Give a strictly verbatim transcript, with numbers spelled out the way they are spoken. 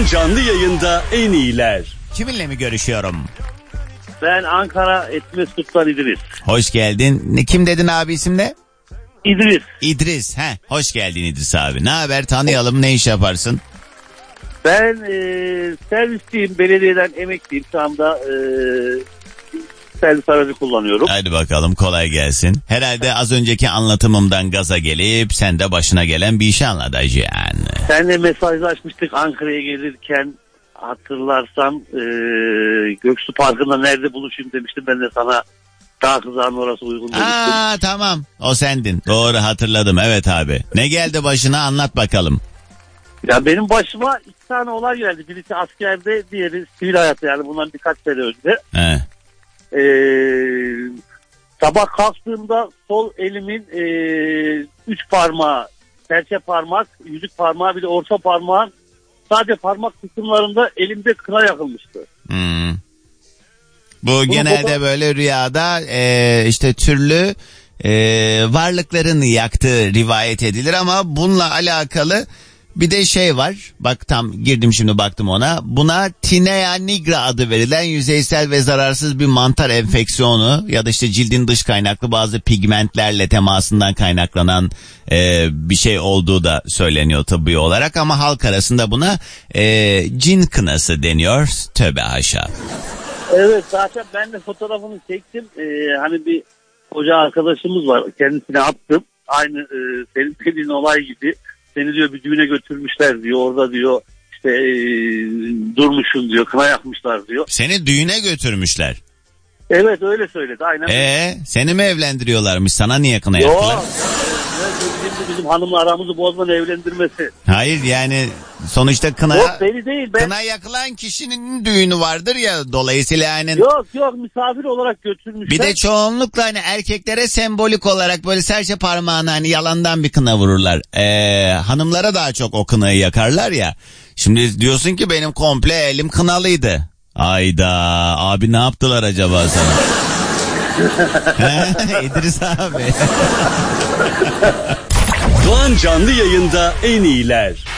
Canlı yayında en iyiler. Kiminle mi görüşüyorum? Ben Ankara Etmeskut'tan İdris. Hoş geldin. Ne, kim dedin abi isimle? İdris. İdris. He, hoş geldin İdris abi. Ne haber? Tanıyalım. Ne iş yaparsın? Ben e, servisçiyim. Belediyeden emekliyim. Şu anda e, servis aracı kullanıyorum. Hadi bakalım, kolay gelsin. Herhalde az önceki anlatımımdan gaza gelip sen de başına gelen bir işi anlatacaksın. Seninle mesajlaşmıştık Ankara'ya gelirken. Hatırlarsan e, Göksu Parkı'nda nerede buluşayım demiştim. Ben de sana Dağ Kızağı'nın orası uygun demiştim. Aa tamam, o sendin. Doğru hatırladım, evet abi. Ne geldi başına, anlat bakalım. Ya benim başıma iki tane olay geldi. Birisi askerde, diğeri sivil hayatta, yani bundan birkaç sene önce. He. Ee, sabah kalktığımda sol elimin e, üç parmağı, serçe parmak, yüzük parmağı, bir de orta parmağın sadece parmak kısımlarında elimde kına yakılmıştı. Hmm. Bu Bunu genelde baba... böyle rüyada e, işte türlü e, varlıkların yaktığı rivayet edilir ama bununla alakalı bir de şey var. Bak tam girdim şimdi baktım ona. Buna Tinea nigra adı verilen yüzeysel ve zararsız bir mantar enfeksiyonu ya da işte cildin dış kaynaklı bazı pigmentlerle temasından kaynaklanan e, bir şey olduğu da söyleniyor tıbbi olarak ama halk arasında buna e, cin kınası deniyor. Tövbe haşa. Evet, zaten ben de fotoğrafını çektim. Ee, hani bir hoca arkadaşımız var, kendisine attım. Aynı e, senin dediğin olay gibi. Seni diyor bir düğüne götürmüşler diyor. Orada diyor işte e, durmuşsun diyor. Kına yakmışlar diyor. Seni düğüne götürmüşler. Evet, öyle söyledi. Aynen. Ee, seni mi evlendiriyorlarmış? Sana niye kına yaktılar? Yok. Bizim, bizim hanımla aramızı bozmanın evlendirmesi. Hayır yani sonuçta kına... Yok, beni değil. Ben... Kına yakılan kişinin düğünü vardır ya, dolayısıyla yani... Yok yok, misafir olarak götürmüşler. Bir de çoğunlukla hani erkeklere sembolik olarak böyle serçe parmağına hani yalandan bir kına vururlar. Ee, hanımlara daha çok o kınayı yakarlar ya. Şimdi diyorsun ki benim komple elim kınalıydı. Ayda abi ne yaptılar acaba sana? İdris abi. Doğan Canlı yayında en iyiler.